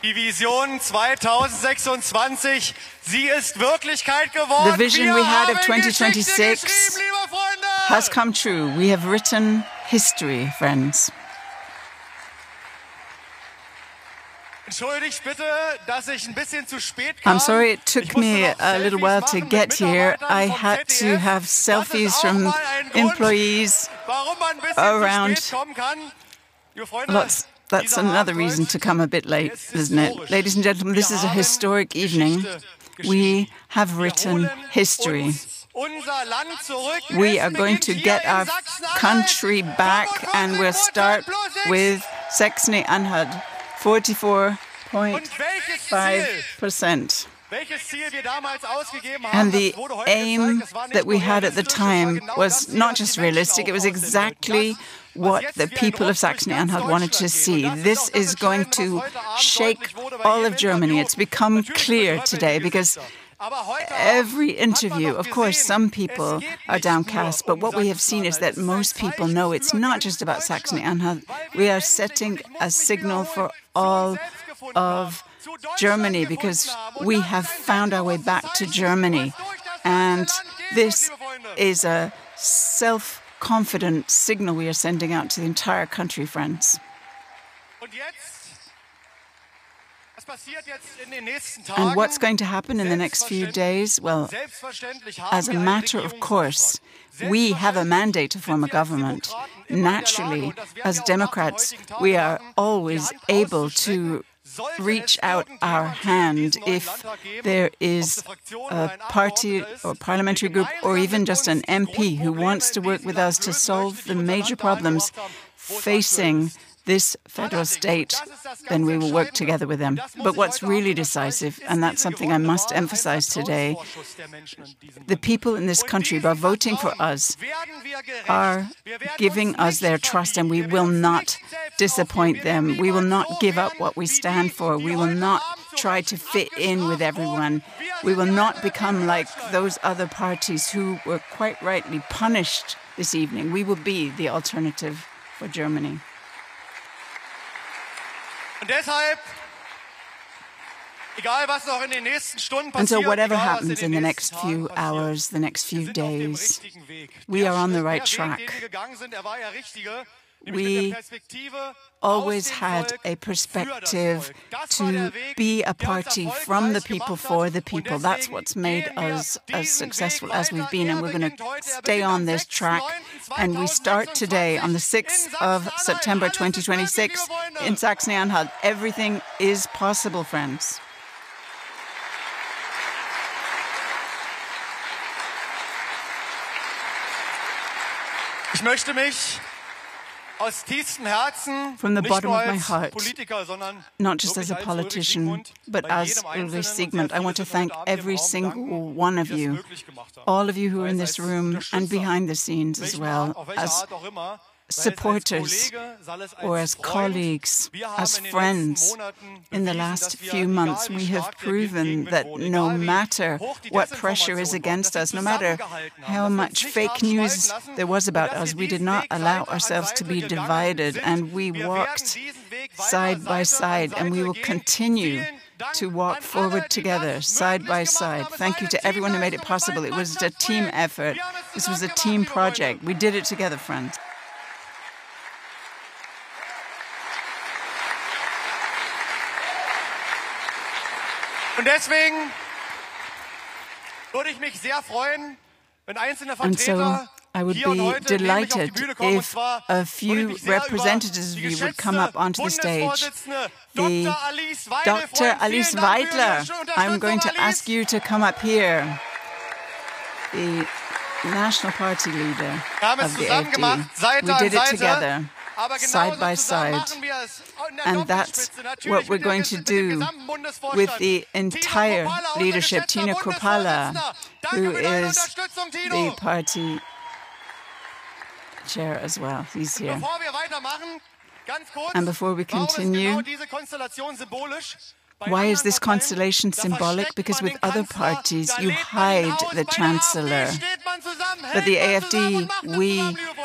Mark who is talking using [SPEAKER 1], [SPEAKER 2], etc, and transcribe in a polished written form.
[SPEAKER 1] Die Vision 2026, sie ist Wirklichkeit geworden.
[SPEAKER 2] The vision we had of 2026 has come true. We have written history, friends.
[SPEAKER 1] Entschuldigt bitte, dass ich ein bisschen zu spät kam.
[SPEAKER 2] I'm sorry it took me a little while to get here. I had to have selfies from employees around. That's another reason to come a bit late, isn't it? Ladies and gentlemen, this is a historic evening. We have written history. We are going to get our country back, and we'll start with Saxony-Anhalt, 44.5%. And the aim that we had at the time was not just realistic, it was exactly what the people of Saxony-Anhalt wanted to see. This is going to shake all of Germany. It's become clear today because every interview, of course, some people are downcast, but what we have seen is that most people know it's not just about Saxony-Anhalt. We are setting a signal for all of Germany because we have found our way back to Germany. And this is a self-confident signal we are sending out to the entire country, friends. And what's going to happen in the next few days? Well, as a matter of course, we have a mandate to form a government. Naturally, as Democrats, we are always able to reach out our hand if there is a party or parliamentary group or even just an MP who wants to work with us to solve the major problems facing this federal state, then we will work together with them. But what's really decisive, and that's something I must emphasize today, the people in this country who are voting for us are giving us their trust, and we will not disappoint them. We will not give up what we stand for. We will not try to fit in with everyone. We will not become like those other parties who were quite rightly punished this evening. We will be the alternative for Germany. And so whatever happens in the next few hours, the next few days, we are on the right track. We always had a perspective to be a party from the people for the people. That's what's made us as successful as we've been, and we're going to stay on this track. And we start today on the 6th of September 2026 in Saxony-Anhalt. Everything is possible, friends.
[SPEAKER 1] Ich möchte mich from
[SPEAKER 2] the bottom of my heart, not just as a politician, but as Ulrich Siegmund, I want to thank every single one of you, all of you who are in this room and behind the scenes as well, as supporters or as colleagues, as friends. In the last few months, we have proven that no matter what pressure is against us, no matter how much fake news there was about us, we did not allow ourselves to be divided, and we walked side by side, and we will continue to walk forward together, side by side. Thank you to everyone who made it possible. It was a team effort. This was a team project. We did it together, friends.
[SPEAKER 1] Und deswegen würde ich mich sehr freuen, wenn einzelne Vertreter
[SPEAKER 2] I would be delighted if a few representatives of you would come up onto the stage. Dr. Alice Weidler, I'm going to ask you to come up here. The National Party leader of the AfD. We did it together, side by side. And that's what we're going to do with the entire leadership. Tino Kruppalla, who is the party chair as well. He's here. And before we continue, why is this constellation symbolic? Because with other parties, you hide the chancellor. But the AfD, we